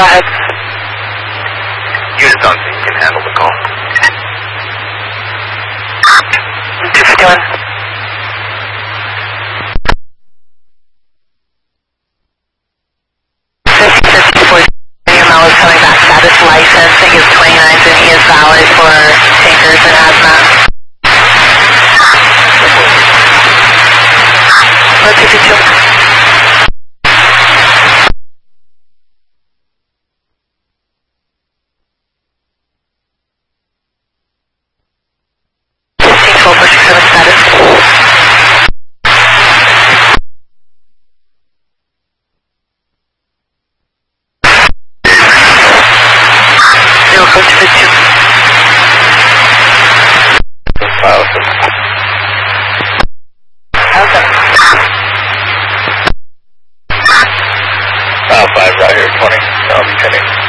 go ahead. Unit's on, so you can handle the call. 251. AML is coming back. Status license. He is 29s and he is valid for tankers and hazmat. 252. File 5 right here, 20. I'll be 10.